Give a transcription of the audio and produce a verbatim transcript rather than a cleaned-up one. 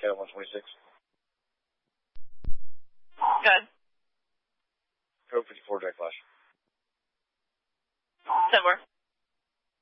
Cat one twenty-six. Good. Code fifty-four, direct flash. Similar.